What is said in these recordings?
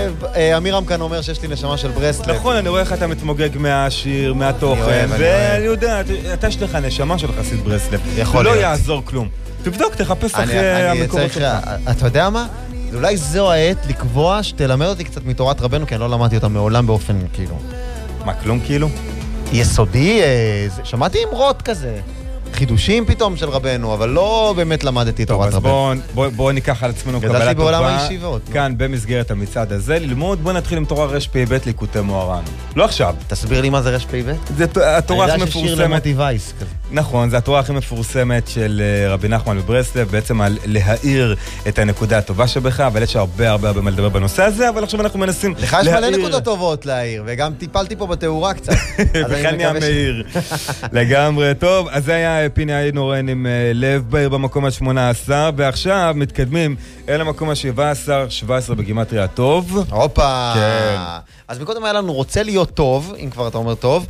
אמירם כאן אומר שיש לי נשמה של ברסלב. נכון, אני רואה איך אתה מתמוגג מהשיר, מהתוכן, ואני יודע, אתה יש לך נשמה של חסיד ברסלב. לא יעזור כלום. תבדוק, תחפש אחרי המקורות שלך. אתה יודע מה? אולי זו העת לקבוע שתלמד אותי קצת מתורת רבנו, כי אני לא למדתי אותה מעולם באופן כאילו... מה, כלום כאילו? יסודי, שמעתי אמרות כזה. חידושים פתאום של רבנו, אבל לא באמת למדתי תורת רבנו. טוב, אז בואו ניקח על עצמנו קבלה טובה. גדלתי בעולם הישיבות. כאן, במסגרת המצעד הזה, ללמוד, בואו נתחיל עם תורה רש"פ ליקוטי מוהר"ן. לא עכשיו. תסביר לי מה זה רש"פ? זה התורה הכי מפורסמת. אני יודע ששיר למוטי וייס כזה. נכון, זו התורה הכי מפורסמת של רבי נחמן בברסלב, בעצם על להאיר את הנקודה הטובה שבך, אבל יש הרבה מה לדבר בנושא הזה, אבל עכשיו אנחנו מנסים לך יש מלא נקודות טובות להאיר, וגם טיפלתי פה בתאורה קצת. בכלל נהיה מהיר. לגמרי, טוב, אז זה היה פיני איינורן עם לב בעיר במקום ה-18, ועכשיו מתקדמים אל המקום ה-17, 17 בגימטריה הטוב. הופה. אז מקודם היה לנו רוצה להיות טוב, אם כבר אתה אומר טוב,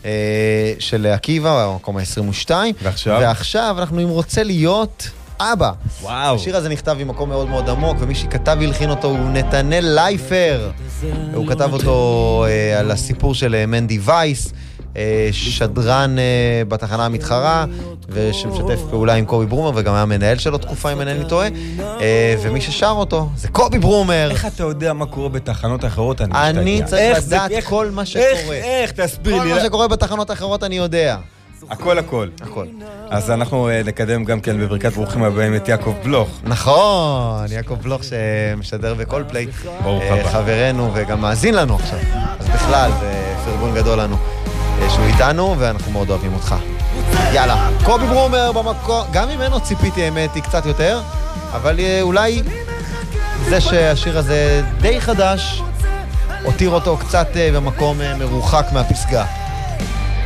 של עקיבא, במקום ה-22. ועכשיו אנחנו עם רוצה להיות אבא. וואו. השיר הזה נכתב ממקום מאוד מאוד עמוק, ומי שכתב והלחין אותו הוא נתנאל לייפר. הוא כתב אותו על הסיפור של מנדי וייס, שדרן בתחנה המתחרה, ושמשתף פעולה עם קובי ברומר, וגם היה מנהל שלו תקופה, אם אינני טועה, ומי ששר אותו זה קובי ברומר. איך אתה יודע מה קורה בתחנות אחרות? אני צריך לדעת כל מה שקורה. איך? תסביר לי. כל מה שקורה בתחנות אחרות אני יודע. הכל. אז אנחנו נקדם גם כן בברכת ברוכים הבאים את יעקב בלוך. נכון, יעקב בלוך שמשדר בכל פליי. חברנו וגם מאזין לנו עכשיו. אז בכלל, זה פרגון גדול לנו שהוא איתנו, ואנחנו מאוד אוהבים אותך. יאללה, קובי ברומר במקום, גם ממנו ציפיתי האמת היא קצת יותר, אבל אולי זה שהשיר הזה די חדש, הותיר אותו קצת במקום מרוחק מהפסגה.